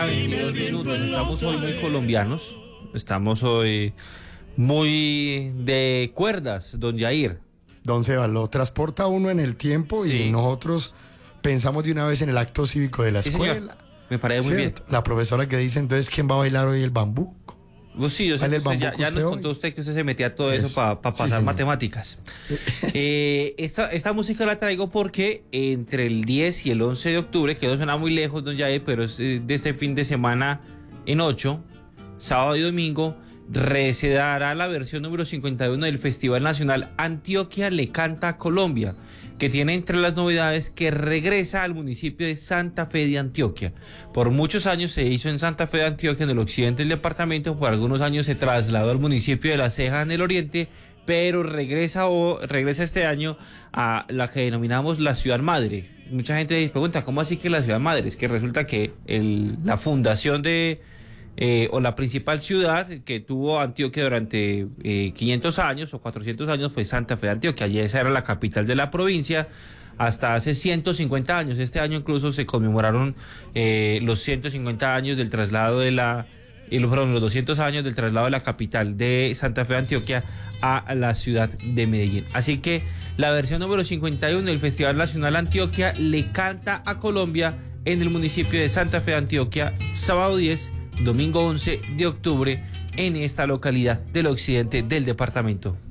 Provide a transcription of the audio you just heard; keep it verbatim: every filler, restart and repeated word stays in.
mañana, veintidós minutos. Estamos hoy muy colombianos. Estamos hoy muy de cuerdas, don Jair. Don Sebas, lo transporta uno en el tiempo Sí. y nosotros pensamos de una vez en el acto cívico de la Sí, escuela. señor. Me parece muy bien. La profesora que dice, entonces, ¿quién va a bailar hoy el bambuco? Pues sí, yo sé que Baila el usted ya, bambuco ya usted nos hoy. contó usted que usted se metía a todo eso, Eso. para pa Sí, pasar señor. matemáticas. eh, esta, esta música la traigo porque entre el diez y el once de octubre, que no suena muy lejos, don Jair, pero es eh, de este fin de semana en ocho, sábado y domingo, re- se dará la versión número cincuenta y uno del Festival Nacional Antioquia le canta a Colombia, que tiene entre las novedades que regresa al municipio de Santa Fe de Antioquia. Por muchos años se hizo en Santa Fe de Antioquia, en el occidente del departamento, por algunos años se trasladó al municipio de La Ceja, en el oriente, pero regresa, o, regresa este año a la que denominamos la ciudad madre. Mucha gente pregunta, ¿cómo así que la ciudad madre? Es que resulta que el, la fundación de... Eh, o la principal ciudad que tuvo Antioquia durante eh, quinientos años o cuatrocientos años fue Santa Fe de Antioquia, y esa era la capital de la provincia hasta hace ciento cincuenta años. Este año incluso se conmemoraron eh, los ciento cincuenta años del traslado de la, eh, perdón, los doscientos años del traslado de la capital de Santa Fe de Antioquia a la ciudad de Medellín. Así que la versión número cincuenta y uno del Festival Nacional Antioquia le canta a Colombia en el municipio de Santa Fe de Antioquia, sábado diez, domingo once de octubre, en esta localidad del occidente del departamento.